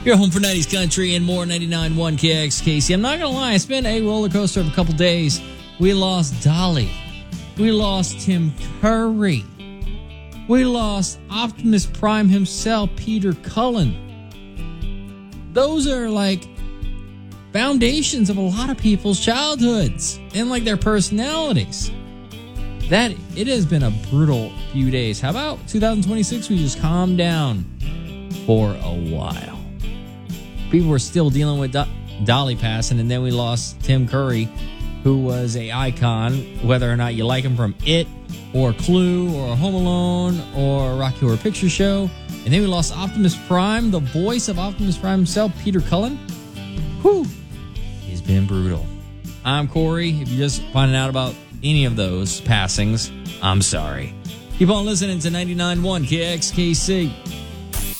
You're home for 90s country and more. 99.1 KXKC. I'm not going to lie, it's been a roller coaster of a couple days. We lost Dolly. We lost Tim Curry. We lost Optimus Prime himself, Peter Cullen. Those are like foundations of a lot of people's childhoods and like their personalities. That it has been a brutal few days. How about 2026? We just calm down for a while. People were still dealing with Dolly passing, and then we lost Tim Curry, who was a icon, whether or not you like him from It or Clue or Home Alone or Rocky Horror Picture Show. And then we lost Optimus Prime, the voice of Optimus Prime himself, Peter Cullen. Whew. It's been brutal. I'm Corey. If you're just finding out about any of those passings, I'm sorry. Keep on listening to 99.1 KXKC.